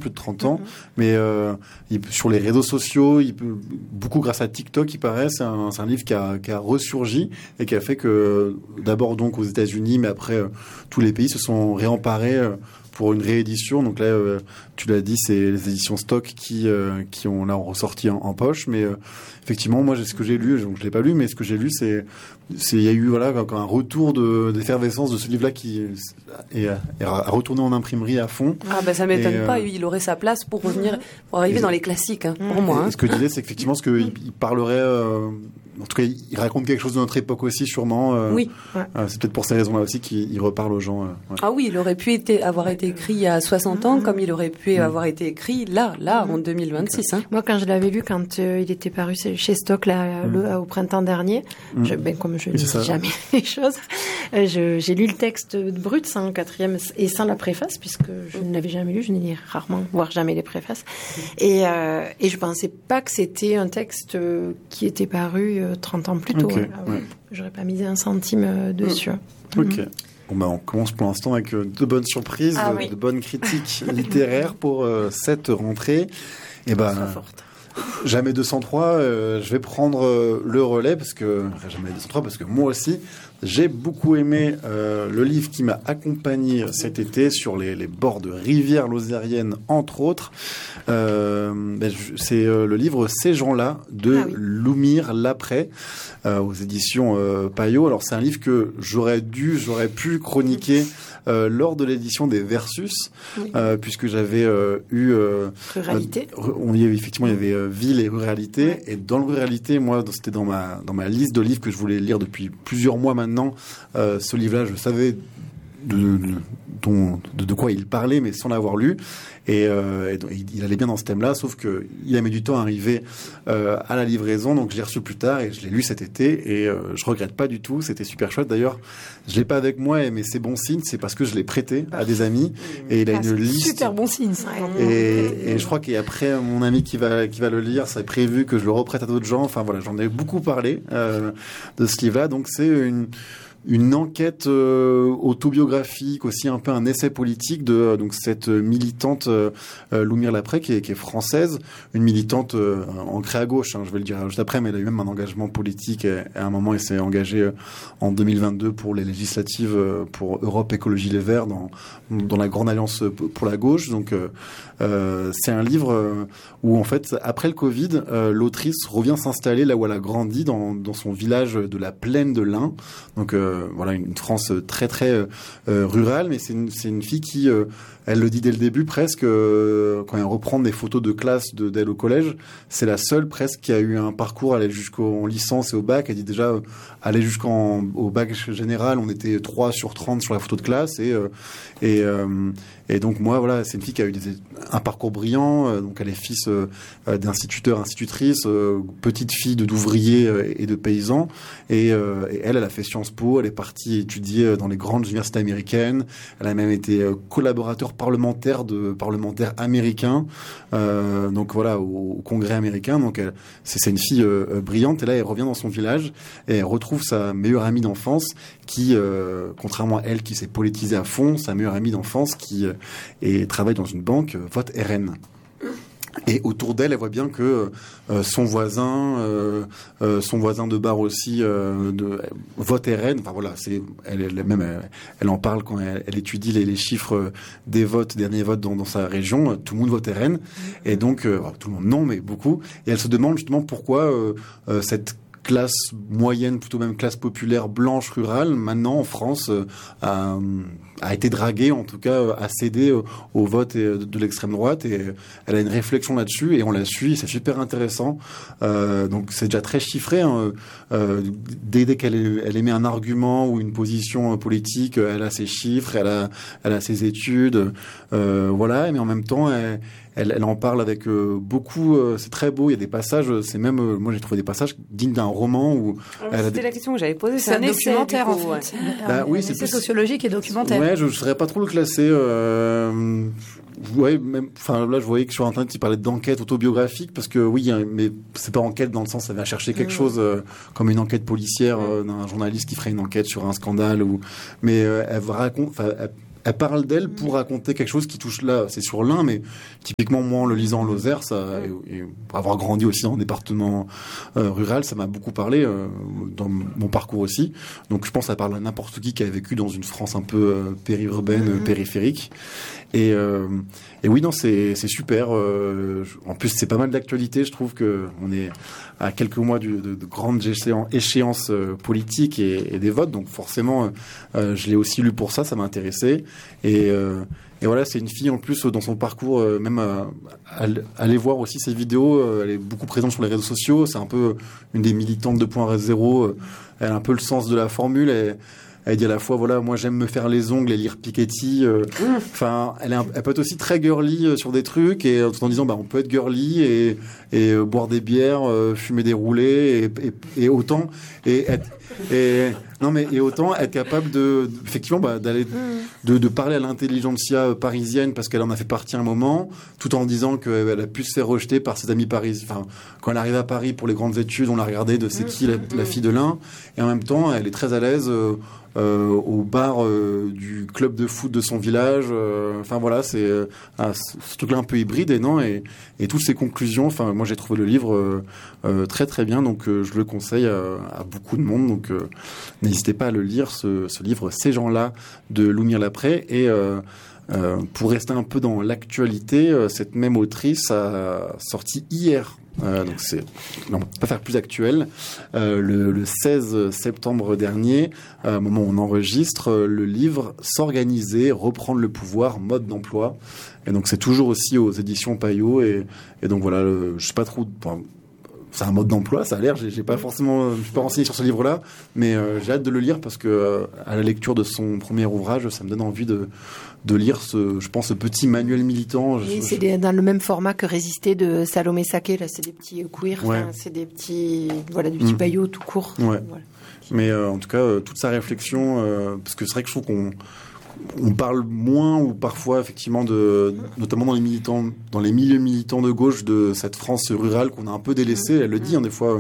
plus de 30 ans, mais sur les réseaux sociaux, beaucoup grâce à TikTok, il paraît, c'est un livre qui a ressurgi et qui a fait que, d'abord donc aux États-Unis, mais après tous les pays se sont réemparés pour une réédition. Donc là, tu l'as dit, c'est les éditions Stock qui ont là ressorti en poche. Mais effectivement, moi, ce que j'ai lu, donc je l'ai pas lu, mais ce que j'ai lu, il y a eu un retour d'effervescence de ce livre-là qui est à retourner en imprimerie à fond. Ah bah ça m'étonne pas. Il aurait sa place pour arriver dans les classiques, pour moi. Ce que je disais, c'est qu'effectivement, il parlerait. En tout cas, il raconte quelque chose de notre époque aussi, sûrement. Oui. C'est peut-être pour ces raisons-là aussi qu'il reparle aux gens. Ah oui, il aurait pu avoir été écrit il y a 60 ans, comme il aurait pu avoir été écrit là, en 2026. Moi, quand je l'avais lu, quand il était paru chez Stock au printemps dernier, comme je ne dis jamais les choses, j'ai lu le texte brut sans quatrième et sans la préface, puisque je ne l'avais jamais lu, je n'ai lu rarement, voire jamais les préfaces. Et je pensais pas que c'était un texte qui était paru 30 ans plus tôt. Okay. J'aurais pas misé un centime dessus. Ok. Bon, on commence pour l'instant avec de bonnes surprises, de bonnes critiques littéraires pour cette rentrée. Et jamais 203, je vais prendre le relais parce que moi aussi j'ai beaucoup aimé le livre qui m'a accompagné cet été sur les bords de rivières lozériennes, entre autres. C'est le livre Ces gens-là de Loumir Laprey aux éditions Payot. Alors c'est un livre que j'aurais pu chroniquer lors de l'édition des Versus, puisque j'avais eu ruralité. Il y avait ville et ruralité, et dans le ruralité, moi, c'était dans ma liste de livres que je voulais lire depuis plusieurs mois maintenant. Ce livre-là, je savais de quoi il parlait, mais sans l'avoir lu. Et il allait bien dans ce thème-là, sauf que il a mis du temps à arriver à la livraison, donc je l'ai reçu plus tard et je l'ai lu cet été et je regrette pas du tout. C'était super chouette. D'ailleurs, je l'ai pas avec moi, mais c'est bon signe. C'est parce que je l'ai prêté à des amis et il a une liste. Super bon signe, ça. Et je crois qu'après mon ami qui va le lire, ça est prévu que je le reprête à d'autres gens. Enfin voilà, j'en ai beaucoup parlé de ce livre-là. Donc c'est une enquête autobiographique, aussi un peu un essai politique de donc cette militante Loumir Laprey qui est française, une militante ancrée à gauche, je vais le dire juste après, mais elle a eu même un engagement politique et à un moment elle s'est engagée en 2022 pour les législatives pour Europe Écologie Les Verts dans la grande alliance pour la gauche. Donc c'est un livre où en fait après le Covid, l'autrice revient s'installer là où elle a grandi dans son village de la Plaine de l'Ain. Donc voilà, une France très très rurale, mais c'est une fille qui elle le dit dès le début presque quand elle reprend des photos de classe d'elle au collège, c'est la seule presque qui a eu un parcours aller jusqu'en licence et au bac. Elle dit déjà aller au bac général, on était 3 sur 30 sur la photo de classe et donc moi voilà, c'est une fille qui a eu un parcours brillant, donc elle est fils d'instituteurs, institutrices, petite fille d'ouvriers et de paysans et elle a fait Sciences Po, elle est partie étudier dans les grandes universités américaines, elle a même été collaborateur parlementaire américain, donc voilà, au Congrès américain. Donc c'est une fille brillante et là elle revient dans son village et elle retrouve sa meilleure amie d'enfance qui, contrairement à elle qui s'est politisée à fond, sa meilleure amie d'enfance qui travaille dans une banque, vote RN. Et autour d'elle, elle voit bien que son voisin de bar aussi vote RN. Enfin voilà, elle en parle quand elle étudie les chiffres des derniers votes dans sa région. Tout le monde vote RN. Et donc tout le monde non, mais beaucoup. Et elle se demande justement pourquoi cette classe moyenne, plutôt même classe populaire blanche rurale, maintenant en France a été draguée, en tout cas a cédé au vote de l'extrême droite, et elle a une réflexion là-dessus et on la suit, c'est super intéressant. Donc c'est déjà très chiffré, hein. Dès qu'elle émet un argument ou une position politique, elle a ses chiffres, elle a ses études, voilà, mais en même temps elle en parle avec beaucoup. C'est très beau. Il y a des passages. C'est même moi j'ai trouvé des passages dignes d'un roman où. C'était la question que j'avais posée. C'est un documentaire en fait. Oui, c'est sociologique et documentaire. Ouais, je ne saurais pas trop le classer. Ouais, même. Enfin là, je voyais que sur internet, il parlait d'enquête autobiographique parce que oui, mais c'est pas enquête dans le sens, ça va chercher quelque chose comme une enquête policière d'un journaliste qui ferait une enquête sur un scandale mais elle raconte. elle parle d'elle pour raconter quelque chose qui touche là, c'est sur l'Ain, mais typiquement moi en le lisant en Lozère, et pour avoir grandi aussi dans un département rural, ça m'a beaucoup parlé dans mon parcours aussi. Donc je pense que ça parle à n'importe qui a vécu dans une France un peu périurbaine, périphérique. Et oui, non, c'est super. En plus, c'est pas mal d'actualité. Je trouve que on est à quelques mois de grandes échéances politiques et des votes. Donc forcément, je l'ai aussi lu pour ça. Ça m'a intéressé. Et voilà, c'est une fille en plus dans son parcours, même aller voir aussi ses vidéos. Elle est beaucoup présente sur les réseaux sociaux. C'est un peu une des militantes 2.0. Elle a un peu le sens de la formule. Elle dit à la fois, voilà, moi j'aime me faire les ongles et lire Piketty. Enfin, elle peut être aussi très girly sur des trucs, et tout en disant, on peut être girly et boire des bières, fumer des roulés, et autant autant être capable effectivement d'aller de parler à l'intelligentsia parisienne, parce qu'elle en a fait partie à un moment, tout en disant qu'elle a pu se faire rejeter par ses amis parisiens. Enfin, quand elle arrive à Paris pour les grandes études, on l'a regardé de c'est qui la fille de l'Ain, et en même temps, elle est très à l'aise au bar du club de foot de son village. Enfin voilà, c'est ce truc-là un peu hybride, et toutes ces conclusions. Enfin, moi j'ai trouvé le livre très très bien, donc je le conseille à beaucoup de monde. Donc n'hésitez pas à le lire, ce livre, Ces gens-là, de Lumire Lapré. Et pour rester un peu dans l'actualité, cette même autrice a sorti hier. Donc on peut pas faire plus actuel. Le 16 septembre dernier, au moment où on enregistre, le livre S'organiser, reprendre le pouvoir, mode d'emploi. Et donc c'est toujours aussi aux éditions Payot. Et donc voilà, je sais pas trop. C'est un mode d'emploi, ça a l'air. J'ai pas forcément, je suis pas renseigné sur ce livre-là, mais j'ai hâte de le lire parce que à la lecture de son premier ouvrage, ça me donne envie de lire ce petit manuel militant. C'est dans le même format que Résister de Salomé Saké. Là, c'est des petits queers, c'est des petits, du petit Payot tout court. Ouais. Voilà. Mais en tout cas, toute sa réflexion, parce que c'est vrai que je trouve qu'on parle moins, ou parfois effectivement notamment dans les milieux militants de gauche, de cette France rurale qu'on a un peu délaissée. Elle le dit, des fois,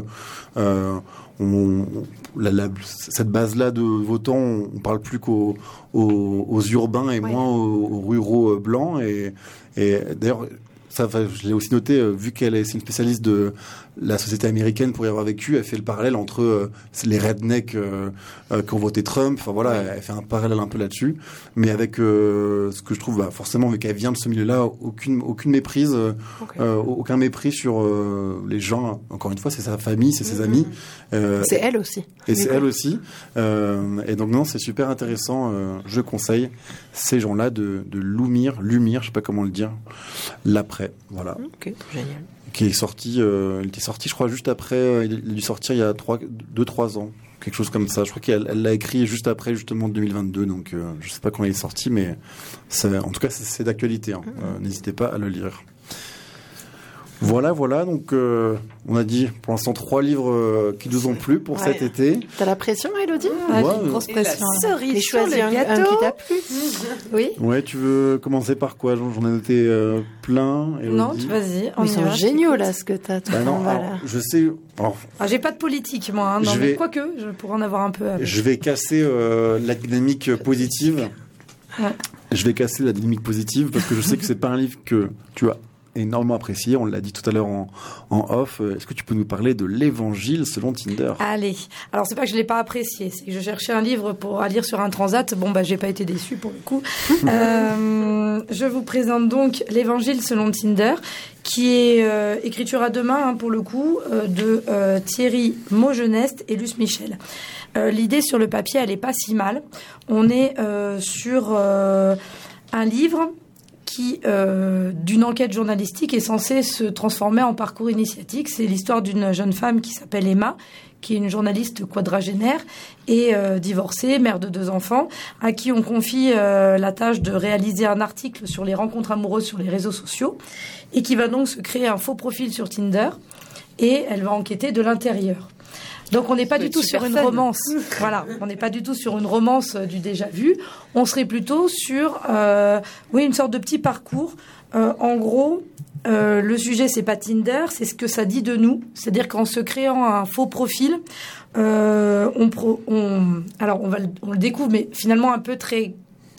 cette base-là de votants, on parle plus qu'aux urbains et moins aux ruraux blancs. Et d'ailleurs, ça, je l'ai aussi noté, vu c'est une spécialiste de la société américaine pour y avoir vécu, elle fait le parallèle entre les rednecks qui ont voté Trump. Enfin voilà, elle fait un parallèle un peu là-dessus, mais avec ce que je trouve, forcément, vu qu'elle vient de ce milieu-là, aucune méprise, aucun mépris sur les gens. Encore une fois, c'est sa famille, c'est ses amis. C'est elle aussi. Et c'est elle aussi. Et donc non, c'est super intéressant. Je conseille ces gens-là de Lumire, je sais pas comment le dire, Lapré. Voilà. Ok, génial. Qui est sorti, il était sorti, je crois, juste après. Il a dû sortir il y a 2-3 ans, quelque chose comme ça. Je crois qu'elle l'a écrit juste après, justement, 2022. Donc, je sais pas quand il est sorti, mais en tout cas, c'est d'actualité. N'hésitez pas à le lire. Voilà. Donc, on a dit pour l'instant 3 livres qui nous ont plu pour cet été. T'as la pression, Élodie? Une grosse pression. J'ai choisi un qui t'a plu. Oui. Ouais, tu veux commencer par quoi? J'en ai noté plein. Élodie. Non, vas-y. Ils sont géniaux là, ce que t'as. Non, alors, je sais. J'ai pas de politique, moi. Mais quoique, je pourrais en avoir un peu. Je vais casser la dynamique positive. Ouais. Je vais casser la dynamique positive parce que je sais que c'est pas un livre que tu as énormément apprécié, on l'a dit tout à l'heure en off. Est-ce que tu peux nous parler de l'Évangile selon Tinder? Allez, alors c'est pas que je l'ai pas apprécié, c'est que je cherchais un livre à lire sur un transat. J'ai pas été déçue pour le coup. Je vous présente donc l'Évangile selon Tinder, qui est écriture à deux mains, pour le coup, de Thierry Maugenest et Luce Michel. L'idée sur le papier, elle est pas si mal. On est sur un livre qui, d'une enquête journalistique, est censé se transformer en parcours initiatique. C'est l'histoire d'une jeune femme qui s'appelle Emma, qui est une journaliste quadragénaire et divorcée, mère de 2 enfants, à qui on confie la tâche de réaliser un article sur les rencontres amoureuses sur les réseaux sociaux, et qui va donc se créer un faux profil sur Tinder, et elle va enquêter de l'intérieur. Donc on n'est pas du tout sur une romance. Voilà, on n'est pas du tout sur une romance du déjà vu. On serait plutôt sur une sorte de petit parcours. En gros, le sujet c'est pas Tinder, c'est ce que ça dit de nous. C'est-à-dire qu'en se créant un faux profil, on le découvre, mais finalement un peu très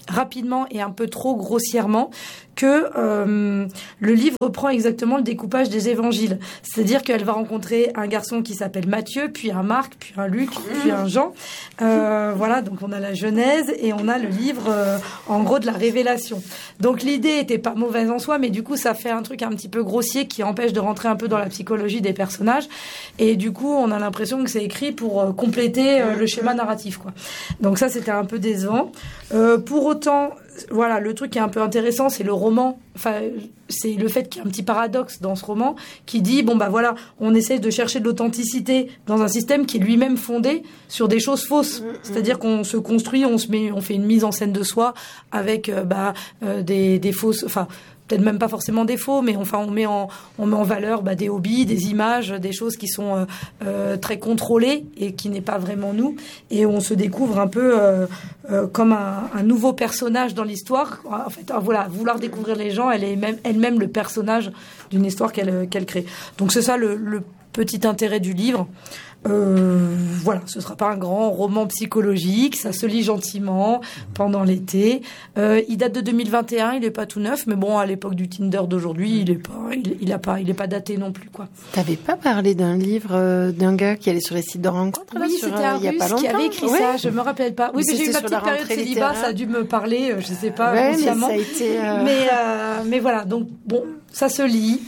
rapidement et un peu trop grossièrement que le livre reprend exactement le découpage des évangiles. C'est-à-dire qu'elle va rencontrer un garçon qui s'appelle Matthieu, puis un Marc, puis un Luc, puis un Jean. Voilà, donc on a la Genèse et on a le livre, en gros, de la Révélation. Donc l'idée était pas mauvaise en soi, mais du coup, ça fait un truc un petit peu grossier qui empêche de rentrer un peu dans la psychologie des personnages. Et du coup, on a l'impression que c'est écrit pour compléter le schéma narratif, quoi. Donc ça, c'était un peu décevant. Pour autant, voilà, le truc qui est un peu intéressant, c'est le roman. Enfin, c'est le fait qu'il y a un petit paradoxe dans ce roman qui dit, bon, bah voilà, on essaie de chercher de l'authenticité dans un système qui est lui-même fondé sur des choses fausses. C'est-à-dire qu'on se construit, on fait une mise en scène de soi avec, des fausses, enfin, peut-être même pas forcément des faux, mais enfin on met en valeur des hobbies, des images, des choses qui sont très contrôlées et qui n'est pas vraiment nous, et on se découvre un peu comme un nouveau personnage dans l'histoire. En fait, voilà, vouloir découvrir les gens, elle est elle-même le personnage d'une histoire qu'elle crée. Donc c'est ça le petit intérêt du livre. Voilà, ce sera pas un grand roman psychologique, ça se lit gentiment pendant l'été. Il date de 2021, il est pas tout neuf, mais bon, à l'époque du Tinder d'aujourd'hui, il est pas daté non plus, quoi. T'avais pas parlé d'un livre d'un gars qui allait sur les sites de rencontres? Oui, c'était un Russe qui avait écrit ça, je me rappelle pas. Oui, mais j'ai eu ma petite période célibat, ça a dû me parler, je sais pas, consciemment. Mais ça a été. Mais voilà, donc bon, ça se lit.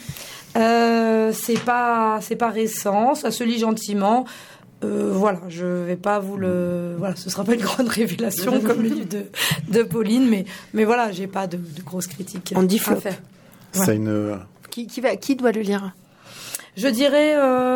C'est pas récent, ça se lit gentiment. Voilà, je vais pas vous le. Voilà, ce sera pas une grande révélation comme le livre de Pauline, mais voilà, j'ai pas de grosses critiques. On dit flop. À faire. C'est Voilà. Qui doit le lire? Je dirais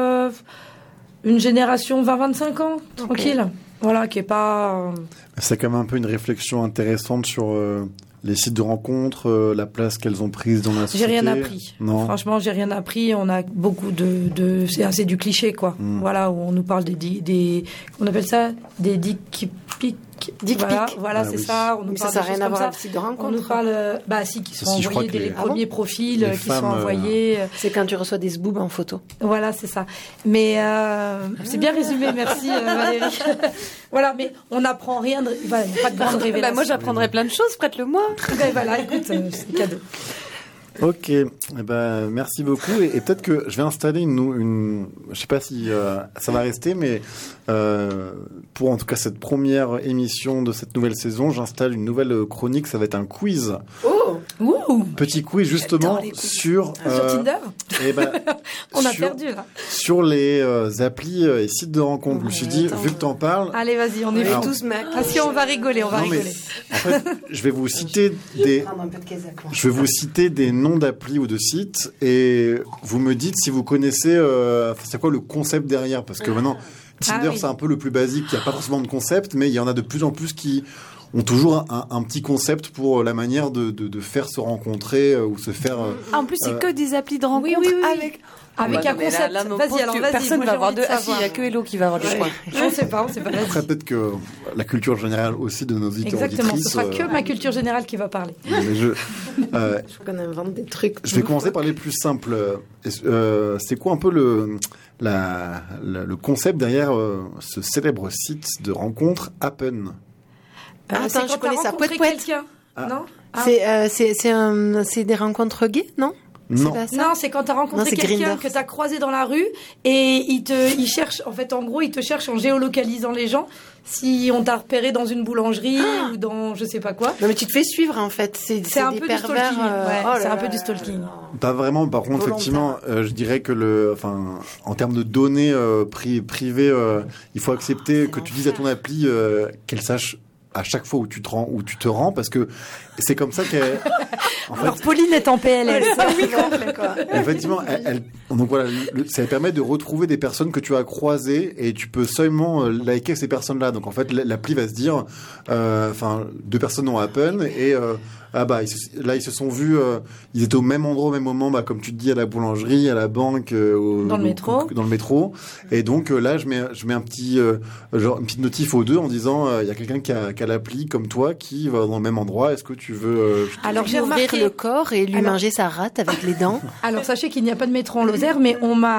une génération 20-25 ans, tranquille. Okay. Voilà, qui est pas. C'est quand même un peu une réflexion intéressante sur les sites de rencontres, la place qu'elles ont prise dans la société. J'ai rien appris. Non. Franchement, j'ai rien appris. On a beaucoup c'est assez du cliché, quoi. Voilà, où on nous parle on appelle ça des dick pics. Voilà, c'est ça. On nous parle ça n'a rien à voir avec le site de rencontre. On nous parle, qui sont envoyés les premiers profils qui sont envoyés. C'est quand tu reçois des zboubs en photo. Voilà, c'est ça. Mais c'est bien résumé, merci Valérie. Voilà, mais on n'apprend rien. Voilà, pas de grande révélation. Moi, j'apprendrai plein de choses. Prête-le-moi. Voilà, écoute, c'est cadeau. Ok, merci beaucoup, et peut-être que je vais installer je sais pas si ça va rester, mais pour en tout cas cette première émission de cette nouvelle saison, j'installe une nouvelle chronique, ça va être un quiz. Petit quiz justement sur Tinder. On a sur, perdu là. Sur les applis et sites de rencontres. Je me suis dit, vu que t'en parles. Allez, vas-y, on est tous mecs. Ah si, on va rigoler, rigoler. En fait, je vais vous citer des noms d'applis ou de sites, et vous me dites si vous connaissez c'est quoi le concept derrière, parce que maintenant Tinder c'est un peu le plus basique, il n'y a pas forcément de concept, mais il y en a de plus en plus qui ont toujours un petit concept pour la manière de faire se rencontrer ou se faire... en plus, c'est que des applis de rencontre avec un concept. Vas-y. Personne ne va avoir de... Ah si, il n'y a que Hello qui va avoir le choix. On sait pas. Après, peut-être que la culture générale aussi de nos auditeurs. Exactement, ce sera que ma culture générale qui va parler. Mais je qu'on invente des trucs. Je vais commencer par les plus simples. C'est quoi un peu le concept derrière ce célèbre site de rencontre Happen? Attends, je connais ça. Quelqu'un. Non. C'est des rencontres gays, non? Non, c'est quand t'as rencontré quelqu'un que t'as croisé dans la rue et il cherche, en fait, en gros, il te cherche en géolocalisant les gens. Si on t'a repéré dans une boulangerie ou dans je sais pas quoi. Non, mais tu te fais suivre, en fait. C'est un des peu pervers. Du stalking. C'est un peu du stalking. Pas vraiment. Par contre, effectivement, je dirais que en termes de données privées, il faut accepter que tu dises à ton appli qu'elle sache à chaque fois où tu te rends, parce que c'est comme ça qu'elle... Alors, Pauline est en PLS. Effectivement, donc voilà, ça permet de retrouver des personnes que tu as croisées, et tu peux seulement liker ces personnes-là. Donc en fait, l'appli va se dire, deux personnes ont Happen, et là ils se sont vus, ils étaient au même endroit au même moment, comme tu te dis, à la boulangerie, à la banque, dans le métro, et donc là je mets un petit une petite notif aux deux en disant il y a quelqu'un qui a l'appli comme toi qui va dans le même endroit, est-ce que tu veux alors j'ai remarqué le corps et lui manger sa rate avec les dents. Alors sachez qu'il n'y a pas de métro en Lozère, mais on m'a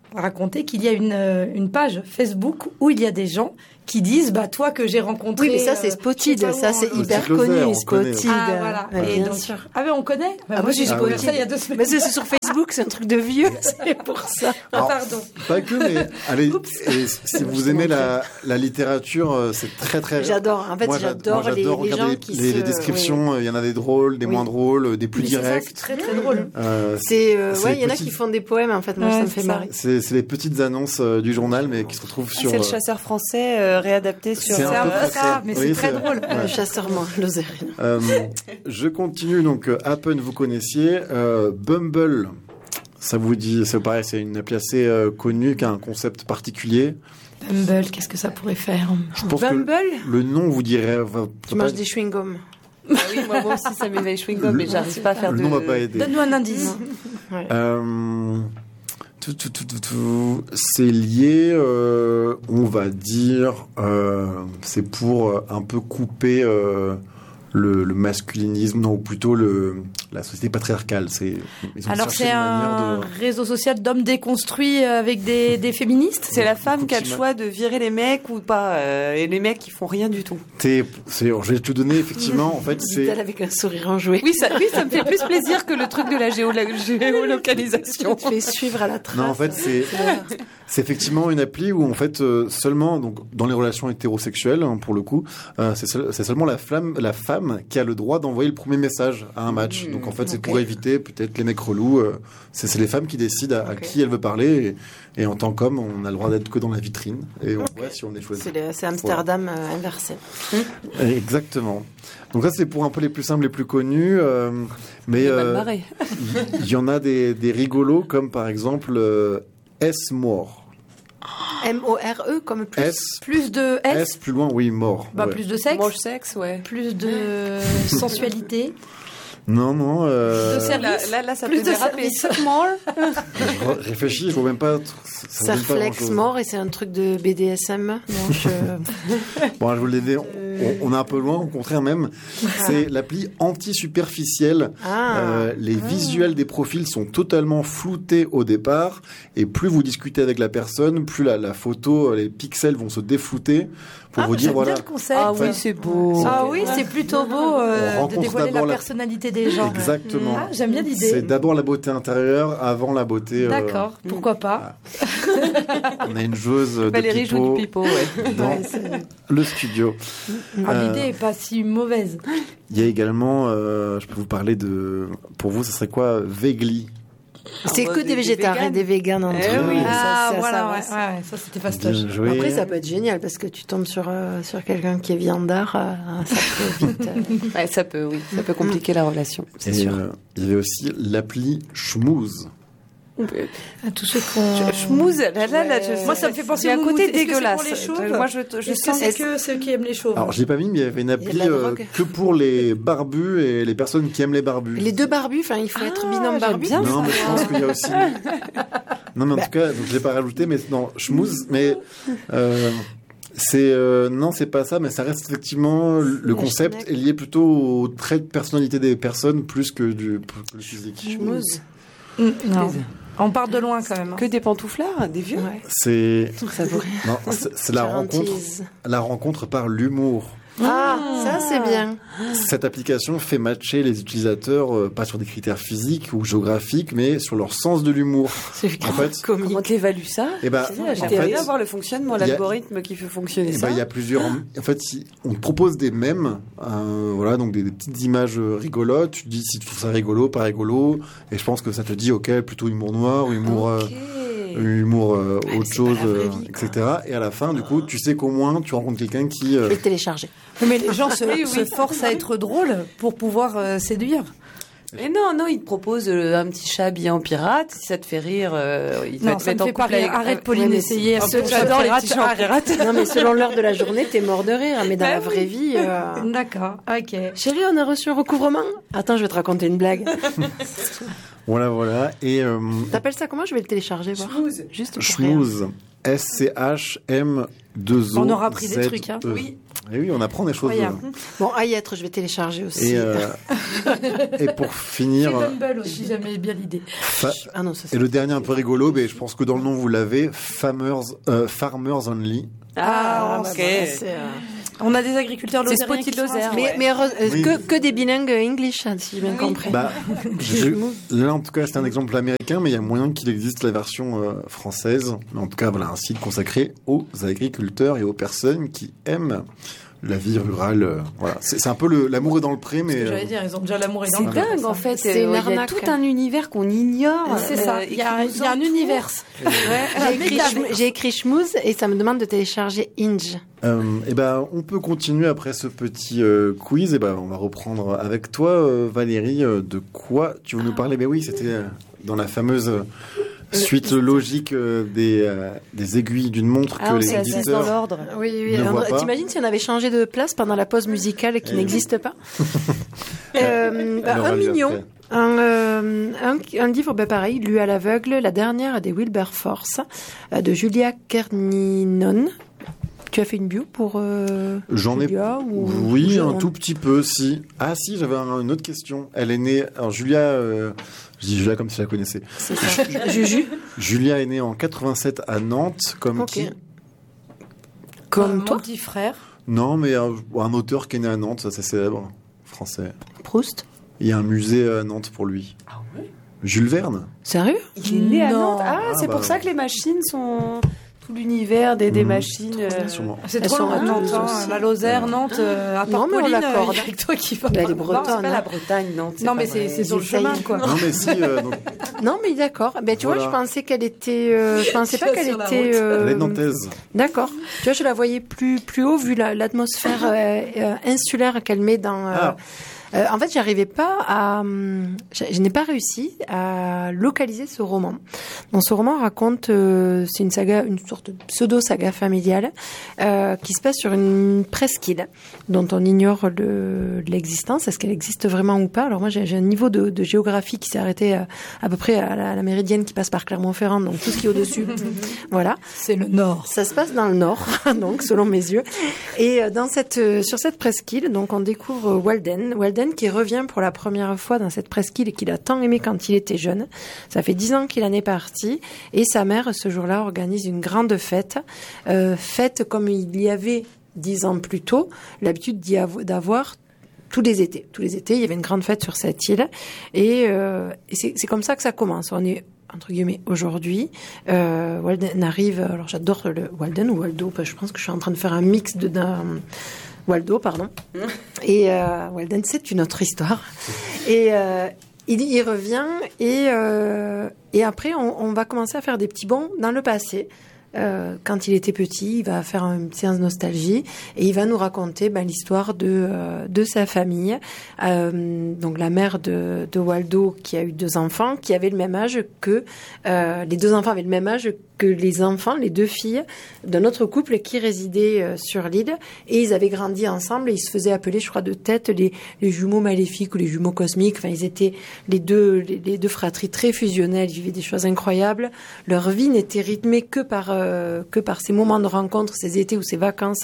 raconter qu'il y a une page Facebook où il y a des gens qui disent toi que j'ai rencontré. Oui, mais ça c'est Spotted, ça c'est hyper connu, Spotted. Ah voilà. Et bien donc, sûr. Ah mais on connaît. moi j'ai Spotted ça il y a 2 semaines. Mais c'est sur Facebook, c'est un truc de vieux, c'est pour ça. Alors, pardon. Pas que, mais allez, et si vous aimez la littérature, c'est très très. J'adore. En fait, j'adore les gens qui les descriptions. Il y en a des drôles, des moins drôles, des plus directs. C'est très très drôle. Il y en a qui font des poèmes. En fait, moi ça me fait marrer. C'est les petites annonces du journal, mais qui se retrouvent sur. C'est le chasseur français réadapté sur. C'est un peu ça, mais c'est très drôle. Le chasseur, moi, l'osais rien. Je continue. Donc, Happen, vous connaissiez. Bumble. Ça vous dit, c'est pareil, c'est une appli assez connue qui a un concept particulier. Bumble, qu'est-ce que ça pourrait faire? Je pense Bumble que le nom vous dirait. Tu manges des chewing-gums. Ah oui, moi aussi ça m'éveille chewing-gum, mais j'arrive pas à faire le nom va pas aider. Donne-nous un indice. Ouais. C'est lié, on va dire, c'est pour un peu couper le masculinisme, non, ou plutôt la société patriarcale. Alors c'est un réseau social d'hommes déconstruits avec des féministes. C'est la femme qui a le choix de virer les mecs ou pas, et les mecs qui font rien du tout. Je vais te donner effectivement. En fait, c'est avec un sourire enjoué. Oui, ça me fait plus plaisir que le truc de la géolocalisation. Tu fais suivre à la trace. Non, en fait, c'est effectivement une appli où en fait seulement donc dans les relations hétérosexuelles pour le coup, c'est seulement la femme qui a le droit d'envoyer le premier message à un match. Donc en fait, c'est pour éviter peut-être les mecs relous. C'est les femmes qui décident à qui elles veulent parler. Et en tant qu'homme, on a le droit d'être que dans la vitrine. Et on voit si on est choisi. C'est Amsterdam inversé. Exactement. Donc ça, c'est pour un peu les plus simples, les plus connus. Mais il y en a des rigolos, comme par exemple S-More. M-O-R-E comme plus. Plus de S. Plus loin, oui, mort. Plus de sexe. More sexe, ouais. Plus de sensualité. Non. De service. Là, ça peut déraper. More. Je réfléchis, je vois même pas. Ça flex mort et c'est un truc de BDSM. Bon, je vous l'ai dit, on est un peu loin, au contraire même. C'est l'appli anti-superficielle. Les visuels des profils sont totalement floutés au départ. Et plus vous discutez avec la personne, plus la photo, les pixels vont se déflouter. Pour vous dire, voilà. Bien le concept. Ah oui, c'est beau. Ah oui, c'est plutôt beau de dévoiler la personnalité des gens. Exactement. J'aime bien l'idée. C'est d'abord la beauté intérieure avant la beauté. D'accord, pourquoi pas. On a une joueuse de Valérie pipeau joue du pipeau, dans le studio. L'idée est pas si mauvaise. Il y a également, je peux vous parler de, pour vous, ça serait quoi, Vegli? C'est que des végétariens, des véganes entre eux. Oui. Ça c'était fastoche. Après, ça peut être génial parce que tu tombes sur quelqu'un qui est viandard, ça peut vite. Ça peut compliquer la relation, c'est sûr. Il y avait aussi l'appli Schmooze. Tous ceux qu'on schmooze, moi ça me fait penser à un côté dégueulasse. Moi je sens c'est que ceux qui aiment les chauves. Alors je l'ai pas mis, mais il y avait une appli que pour les barbus et les personnes qui aiment les barbus. Les deux barbus, enfin il faut être binôme barbu. Non, mais je pense qu'il y a aussi. Non, mais en tout cas, donc je l'ai pas rajouté, mais non, schmooze, mais non, c'est pas ça, mais ça reste effectivement le concept est lié plutôt au trait de personnalité des personnes plus que le physique. Schmooze. Non. On part de loin quand même. Que des pantouflards, des vieux. Ouais. C'est la la rencontre par l'humour. Ça c'est bien. Cette application fait matcher les utilisateurs pas sur des critères physiques ou géographiques, mais sur leur sens de l'humour. C'est en fait, comment tu évalues ça? J'aimerais bien voir le fonctionnement, l'algorithme qui fait fonctionner ça. Il y a plusieurs. En fait, on te propose des mèmes, voilà, donc des petites images rigolotes. Tu te dis si tu trouves ça rigolo, pas rigolo, et je pense que ça te dit ok, plutôt humour noir ou humour autre chose, etc. Et à la fin, du coup, tu sais qu'au moins tu rencontres quelqu'un qui est téléchargé. Mais les gens se forcent à être drôles pour pouvoir séduire. Mais non, il te propose un petit chat habillé en pirate. Si ça te fait rire, il va te mettre en couple avec... Arrête, Pauline, essayer. J'adore les petits chats en pirate. Non, mais selon l'heure de la journée, t'es mort de rire. Mais dans la vraie vie... D'accord, ok. Chérie, on a reçu un recouvrement. Attends, je vais te raconter une blague. Voilà. Et t'appelles ça comment? Je vais le télécharger. Schmooze. Juste pour Schmooze. SCHM2O. On aura appris des trucs, hein. Oui. Et oui, on apprend des choses. Bon, à y être, je vais télécharger aussi. Et pour finir. C'est Bumble aussi, j'aimais bien l'idée. Ah non, ça, et le dernier un peu rigolo, mais je pense que dans le nom vous l'avez, Farmers Only. Ok. On a des agriculteurs C'est lozériens Spotty de Lozère. Mais que des bilingues English, hein, si j'ai bien compris. Là, en tout cas, c'est un exemple américain, mais il y a moyen qu'il existe la version française. En tout cas, voilà, un site consacré aux agriculteurs et aux personnes qui aiment la vie rurale. Voilà. C'est un peu l'amour est dans le pré, mais. J'allais dire, ils ont déjà l'amour est dans le pré. pré. C'est dingue, en fait. C'est une arnaque. Il y a tout un univers qu'on ignore. C'est ça. Il y a un univers. J'ai écrit schmooze et ça me demande de télécharger Inge. On peut continuer après ce petit quiz. On va reprendre avec toi, Valérie. De quoi tu veux nous parler? Ben oui, c'était dans la fameuse suite logique des aiguilles d'une montre que les éditeurs dans l'ordre. Oui. ne voient pas. T'imagines si on avait changé de place pendant la pause musicale qui n'existe pas? Un mignon. Un livre pareil, lu à l'aveugle, La dernière des Wilberforce, de Julia Kerninon. Tu as fait une bio pour J'en Julia, ai. Oui, un tout petit peu, si. Ah si, j'avais une autre question. Elle est née. Alors Julia, je dis Julia comme si je la connaissais. C'est ça. Juju. Julia est née en 87 à Nantes, comme qui? Comme toi. Mon petit frère. Non, mais un auteur qui est né à Nantes, ça c'est célèbre, français. Proust. Il y a un musée à Nantes pour lui. Ah ouais? Jules Verne. Sérieux? Il est né à Non. Nantes. C'est pour ça que les machines sont... Tout l'univers des machines. C'est trop loin, Nantes. La Lozère, Nantes, à part mais on Pauline, l'accorde. avec toi qui va. Elle est Non, c'est bretonne. pas la Bretagne, Nantes. Non, mais c'est sur le chemin, quoi. Non, mais si. Non, mais d'accord. Tu vois, je pensais qu'elle était. Je pensais pas qu'elle était. Elle est nantaise. D'accord. Tu vois, je la voyais plus haut vu l'atmosphère insulaire qu'elle met dans. En fait, j'arrivais pas à, je n'ai pas réussi à localiser ce roman. Donc, ce roman raconte, c'est une saga, une sorte de pseudo-saga familiale, qui se passe sur une presqu'île dont on ignore l'existence. Est-ce qu'elle existe vraiment ou pas? Alors moi, j'ai un niveau de géographie qui s'est arrêté à peu près à la méridienne qui passe par Clermont-Ferrand, donc tout ce qui est au-dessus. Voilà. C'est le nord. Ça se passe dans le nord, donc selon mes yeux. Et sur cette presqu'île, donc on découvre Walden qui revient pour la première fois dans cette presqu'île et qu'il a tant aimé quand il était jeune. Ça fait 10 ans qu'il en est parti et sa mère, ce jour-là, organise une grande fête. Fête comme il y avait 10 ans plus tôt, l'habitude d'avoir tous les étés. Tous les étés, il y avait une grande fête sur cette île et c'est comme ça que ça commence. On est entre guillemets aujourd'hui. Walden arrive, alors j'adore le Walden ou Waldo, parce que je pense que je suis en train de faire un mix Waldo, pardon. Et Walden, c'est une autre histoire. Et il revient et après, on va commencer à faire des petits bonds dans le passé. Quand il était petit, il va faire une séance nostalgie et il va nous raconter l'histoire de sa famille. Donc la mère de Waldo qui a eu 2 enfants, qui avaient le même âge que les 2 enfants avaient le même âge que les enfants, les 2 filles d'un autre couple qui résidait sur l'île et ils avaient grandi ensemble et ils se faisaient appeler, je crois, de tête les jumeaux maléfiques ou les jumeaux cosmiques. Enfin, ils étaient les deux fratries très fusionnelles, ils vivaient des choses incroyables. Leur vie n'était rythmée que par ces moments de rencontre, ces étés ou ces vacances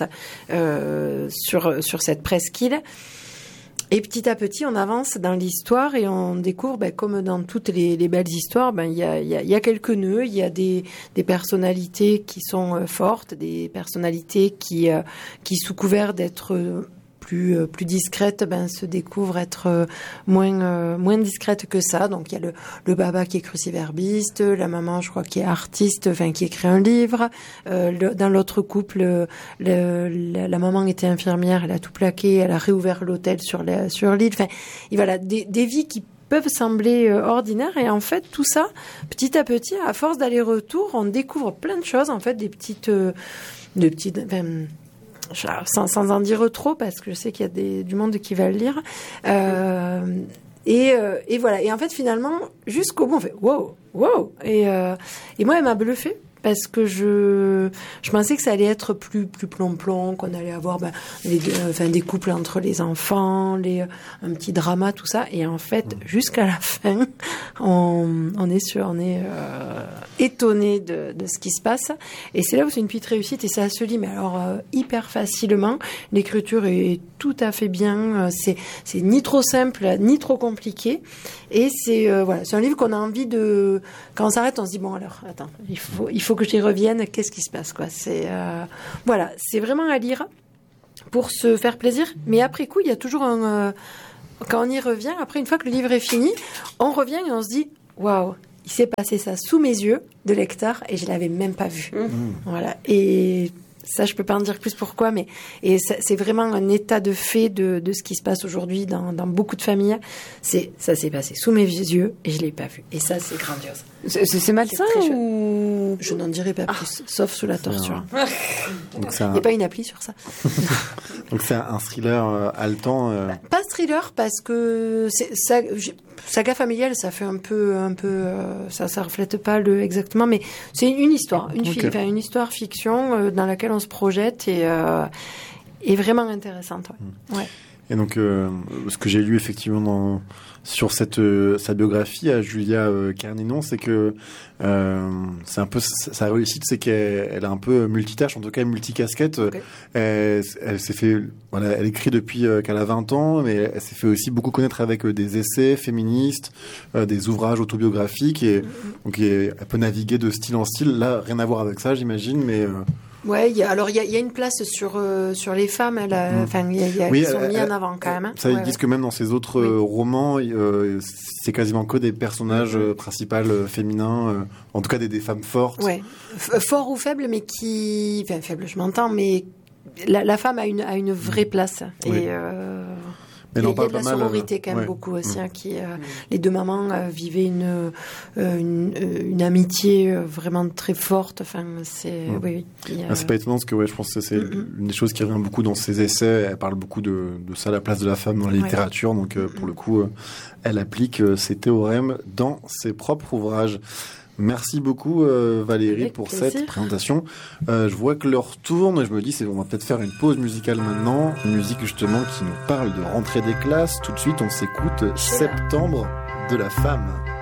sur cette presqu'île. Et petit à petit, on avance dans l'histoire et on découvre, comme dans toutes les belles histoires, il y a quelques nœuds, il y a des personnalités qui sont fortes, des personnalités qui sous couvert d'être plus discrète, se découvre être moins discrète que ça. Donc il y a le baba qui est cruciverbiste, la maman je crois qui est artiste, qui écrit un livre. Dans l'autre couple, la maman était infirmière, elle a tout plaqué, elle a réouvert l'hôtel sur l'île. Enfin, et voilà, des vies qui peuvent sembler ordinaires et en fait tout ça, petit à petit, à force d'aller-retour, on découvre plein de choses, en fait, des petites sans en dire trop parce que je sais qu'il y a du monde qui va le lire et voilà, et en fait finalement jusqu'au bout on fait wow et moi elle m'a bluffée parce que je pensais que ça allait être plus plomb-plomb, qu'on allait avoir des couples entre les enfants, un petit drama, tout ça. Et en fait, jusqu'à la fin, on est étonné de ce qui se passe. Et c'est là où c'est une petite réussite et ça se lit, mais alors hyper facilement. L'écriture est tout à fait bien. C'est ni trop simple, ni trop compliqué. Et c'est un livre qu'on a envie de... Quand on s'arrête, on se dit, bon alors, attends, il faut que j'y revienne. Qu'est-ce qui se passe, quoi. C'est vraiment à lire pour se faire plaisir. Mais après coup, il y a toujours quand on y revient, après, une fois que le livre est fini, on revient et on se dit, waouh, il s'est passé ça sous mes yeux de lecteur et je l'avais même pas vu. Voilà. Et ça, je peux pas en dire plus pourquoi, mais c'est vraiment un état de fait de ce qui se passe aujourd'hui dans beaucoup de familles. Ça s'est passé sous mes yeux et je l'ai pas vu. Et ça, c'est grandiose. C'est malsain ou... Je n'en dirai pas plus, sauf sous la torture. Donc il n'y a pas une appli sur ça. Donc c'est un thriller haletant. Pas thriller parce que saga familiale, ça fait un peu ça reflète pas exactement, mais c'est une histoire, une histoire fiction dans laquelle on se projette et vraiment intéressante. Ouais. Et donc, ce que j'ai lu effectivement sur sa biographie à Julia Carninon, c'est que c'est un peu sa réussite, c'est qu'elle est un peu multitâche, en tout cas multicasquette. Okay. Elle s'est fait, elle écrit depuis qu'elle a 20 ans, mais elle s'est fait aussi beaucoup connaître avec des essais féministes, des ouvrages autobiographiques, et donc elle peut naviguer de style en style. Là, rien à voir avec ça, j'imagine, mais ouais, il y a une place sur les femmes, qui sont mis en avant quand même. Ça, ils disent que même dans ses autres romans, c'est quasiment que des personnages principaux féminins, en tout cas des femmes fortes. Ouais, forts ou faibles, mais faibles, je m'entends, mais la femme a une vraie place. Oui. Et il y a de la sororité quand même beaucoup aussi, les deux mamans vivaient une amitié vraiment très forte. Enfin, c'est c'est pas étonnant parce que je pense que c'est une des choses qui revient beaucoup dans ses essais. Elle parle beaucoup de ça, la place de la femme dans la littérature. Donc pour le coup, elle applique ces théorèmes dans ses propres ouvrages. Merci beaucoup Valérie avec pour plaisir. Cette présentation. Je vois que l'heure tourne et je me dis on va peut-être faire une pause musicale maintenant. Une musique justement qui nous parle de rentrée des classes. Tout de suite on s'écoute Septembre de la femme.